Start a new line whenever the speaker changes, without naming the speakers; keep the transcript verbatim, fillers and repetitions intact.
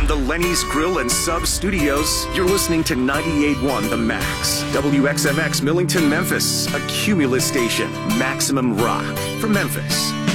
From the Lenny's Grill and Sub Studios, you're listening to ninety-eight point one The Max. W X M X Millington, Memphis, a Cumulus station. Maximum rock from Memphis.